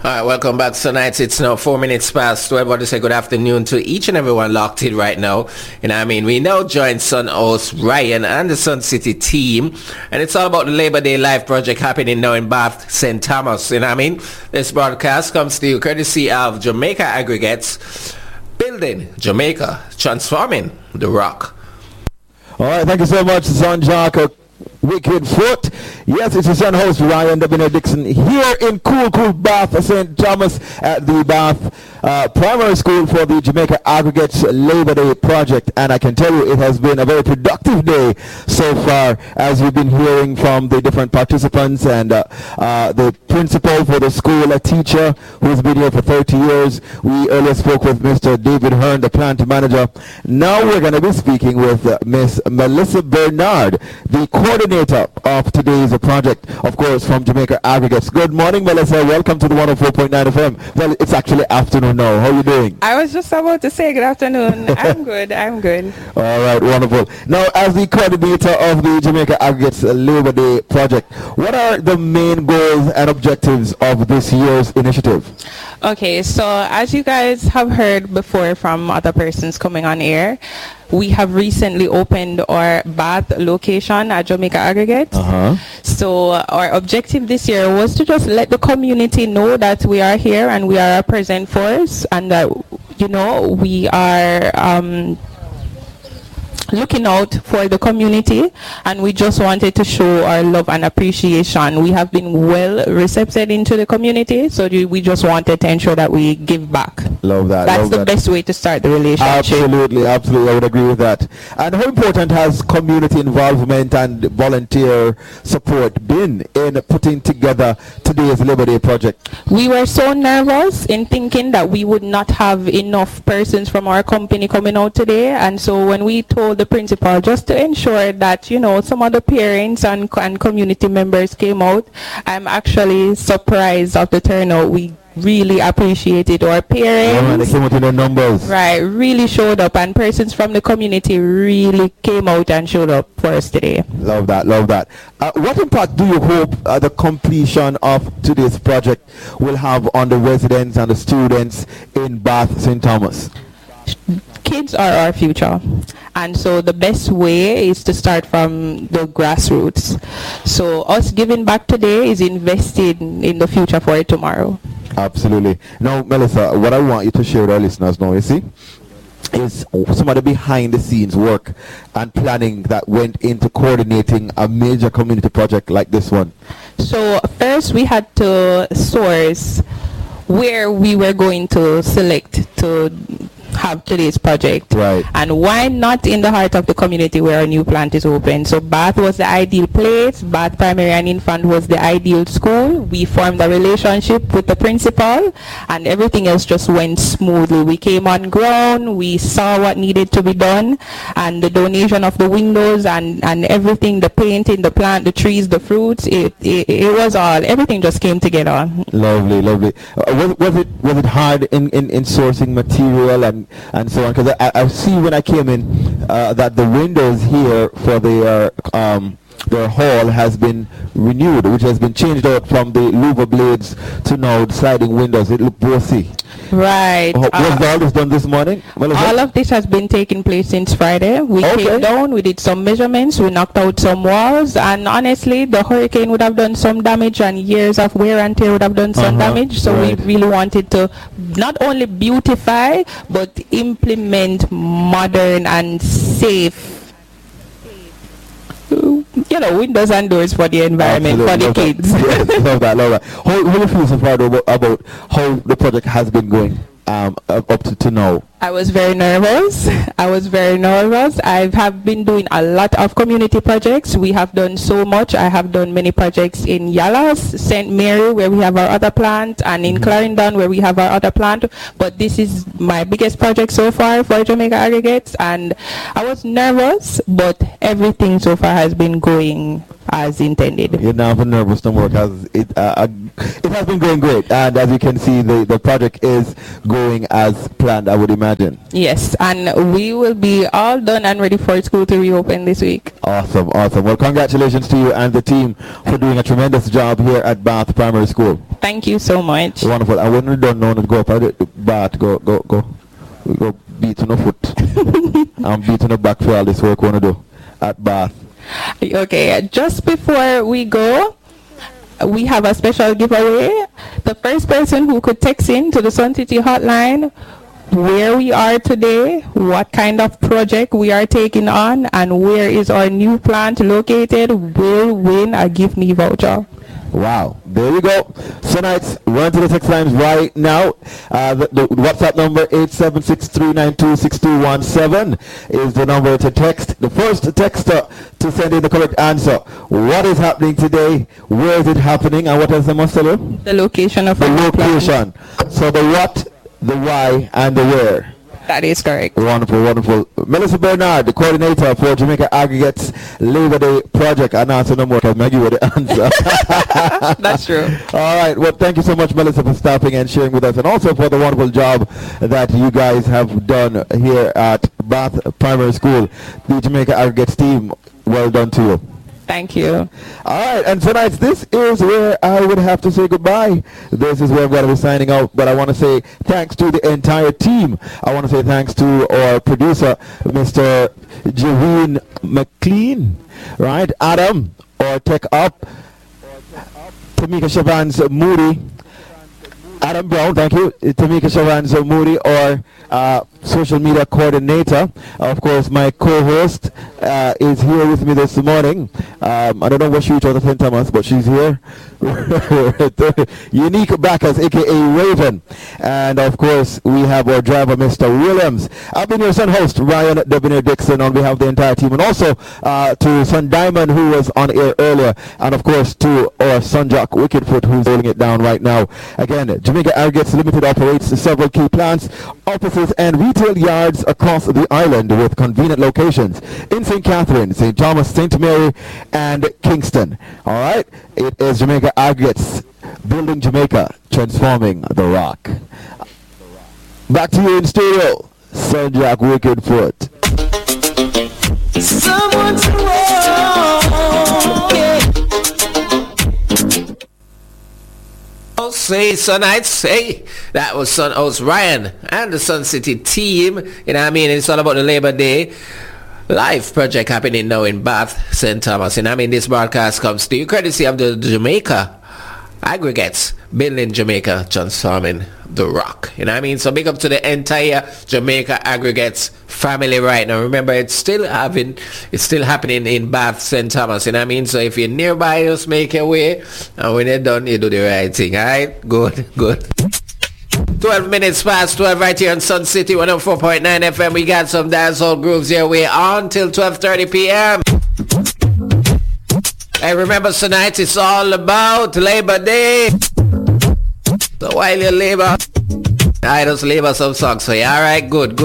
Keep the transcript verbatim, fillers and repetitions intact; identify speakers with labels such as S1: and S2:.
S1: All right, welcome back tonight. It's now four minutes past twelve. I want to say good afternoon to each and everyone locked in right now. You know what I mean? We now join Sun host Ryan and the Sun City team. And it's all about the Labor Day Live project happening now in Bath, Saint Thomas. You know what I mean? This broadcast comes to you courtesy of Jamaica Aggregates, building Jamaica, transforming the rock.
S2: All right, thank you so much, Son Jaka. Wicked Foot. Yes, it's your son host Ryan W. Dixon here in cool, cool Bath, Saint Thomas at the Bath uh, Primary School for the Jamaica Aggregates Labor Day project. And I can tell you it has been a very productive day so far, as we've been hearing from the different participants and uh, uh, the principal for the school, a teacher who's been here for thirty years. We earlier spoke with Mister David Hearn, the plant manager. Now we're going to be speaking with uh, Miss Melissa Bernard, the coordinator of today's project, of course, from Jamaica Aggregates. Good morning, Melissa. Welcome to the one oh four point nine F M. Well, it's actually afternoon now. How are you doing?
S3: I was just about to say good afternoon. I'm good. I'm good.
S2: All right, wonderful. Now, as the coordinator of the Jamaica Aggregates Labor Day project, what are the main goals and objectives of this year's initiative?
S3: Okay, so as you guys have heard before from other persons coming on air, we have recently opened our Bath location at Jamaica Aggregates. Uh-huh. So our objective this year was to just let the community know that we are here and we are a present force, and that, you know, we are um, looking out for the community, and we just wanted to show our love and appreciation. We have been well received into the community, so we just wanted to ensure that we give back.
S2: Love that.
S3: That's
S2: love
S3: the
S2: that.
S3: best way to start the relationship.
S2: Absolutely, absolutely. I would agree with that. And how important has community involvement and volunteer support been in putting together today's Labor Day project?
S3: We were so nervous in thinking that we would not have enough persons from our company coming out today, and so when we told the principal just to ensure that, you know, some of the parents and, and community members came out, I'm actually surprised of the turnout. We really appreciated our parents.
S2: Yeah, they came out in their numbers.
S3: Right, really showed up, and persons from the community really came out and showed up for us today.
S2: Love that, love that. Uh, what impact do you hope uh, the completion of today's project will have on the residents and the students in Bath, Saint Thomas?
S3: Kids are our future, and so the best way is to start from the grassroots. So us giving back today is investing in the future for tomorrow.
S2: Absolutely. Now, Melissa, what I want you to share with our listeners now, you see, is some of the behind the scenes work and planning that went into coordinating a major community project like this one.
S3: So first we had to source where we were going to select to have today's project,
S2: right?
S3: And why not in the heart of the community where a new plant is open? So Bath was the ideal place. Bath Primary and Infant was the ideal school. We formed a relationship with the principal, and everything else just went smoothly. We came on ground, we saw what needed to be done, and the donation of the windows and and everything, the painting, the plant, the trees, the fruits, it it, it was all, everything just came together.
S2: Lovely, lovely. Uh, was, was it was it hard in, in, in sourcing material and and so on? Because I, I see when I came in uh, that the windows here for the uh, um, their hall has been renewed, which has been changed out from the louver blades to now the sliding windows. It looked bossy.
S3: Right.
S2: Was
S3: uh,
S2: all this done this morning? Well,
S3: all of this has been taking place since Friday. We
S2: okay.
S3: came down, we did some measurements, we knocked out some walls, and honestly, the hurricane would have done some damage, and years of wear and tear would have done some uh-huh. damage. So right. we really wanted to not only beautify, but implement modern and safe, you know, windows and doors for the environment, Absolutely. for the
S2: love
S3: kids.
S2: That. Yes, love that, love that. How, how do you feel so far about, about how the project has been going um, up to, to now?
S3: I was very nervous. I was very nervous. I have been doing a lot of community projects. We have done so much. I have done many projects in Yallas, Saint Mary, where we have our other plant, and in mm-hmm. Clarendon, where we have our other plant. But this is my biggest project so far for Jamaica Aggregates, and I was nervous, but everything so far has been going as intended.
S2: You're not nervous no more, because it, uh, it has been going great. And as you can see, the, the project is going as planned, I would imagine.
S3: Yes, and we will be all done and ready for school to reopen this week.
S2: Awesome, awesome. Well, congratulations to you and the team for doing a tremendous job here at Bath Primary School.
S3: Thank you so much.
S2: Wonderful. And when we don't know, go up at the Bath, go, go, go, go beat on the foot and beat on the back for all this work we want to do at Bath.
S3: Okay, just before we go, we have a special giveaway. The first person who could text in to the Sun City hotline where we are today, what kind of project we are taking on, and where is our new plant located will win a Give Me voucher.
S2: Wow, there we go. So nights, run to the text lines right now. Uh, the, the WhatsApp number eight seven six, three nine two, six two one seven is the number to text. The first texter to send in the correct answer. What is happening today? Where is it happening? And what else I must tell you?
S3: The location of
S2: the location. Plant. So the what, the why, and the where.
S3: That is correct.
S2: Wonderful, wonderful. Melissa Bernard, the coordinator for Jamaica Aggregates Labor Day Project. And answer no more, because Maggie with the answer.
S3: That's true.
S2: All right. Well, thank you so much, Melissa, for stopping and sharing with us, and also for the wonderful job that you guys have done here at Bath Primary School. The Jamaica Aggregates team, well done to you.
S3: Thank you.
S2: All right, and tonight, this is where I would have to say goodbye. This is where I'm going to be signing out, but I want to say thanks to the entire team. I want to say thanks to our producer, Mister Javeen McLean, right? Adam, or Tech Up, Tamika Shavans Moody, Adam Brown, thank you, Tamika Shavans Moody, or uh, social media coordinator. Of course, my co-host uh, is here with me this morning. Um, I don't know what she chose at Saint Thomas, but she's here. Unique Bacchus, aka Raven. And of course, we have our driver, Mister Williams. I've been your son host, Ryan Debonair Dixon, on behalf of the entire team, and also uh, to Son Diamond, who was on air earlier, and of course to our son Jock Wickedfoot, who's holding it down right now. Again, Jamaica Aggregates Limited operates several key plants, offices, and retail yards across the island with convenient locations in Saint Catherine, Saint Thomas, Saint Mary, and Kingston. All right, it is Jamaica Aggregates, building Jamaica, transforming the rock. Back to you in studio, Son Jack Wickedfoot.
S4: Someone's wrong, yeah.
S1: Say Sun Nights, say that was Sun Host Ryan and the Sun City team. You know what I mean? It's all about the Labor Day live project happening now in Bath, Saint Thomas. And I mean, this broadcast comes to you courtesy of the Jamaica Aggregates, building Jamaica, transforming the rock. You know what I mean? So big up to the entire Jamaica Aggregates family right now. Remember, it's still having, it's still happening in Bath, Saint Thomas. You know what I mean? So if you're nearby, just make your way, and when you're done, you do the right thing. All right? Good, good. twelve minutes past twelve right here on Sun City one oh four point nine F M. We got some dancehall grooves here. We're on till twelve thirty p.m. Hey, remember tonight it's all about Labor Day. So while you labor, I just labor some songs for you. All right, good, good.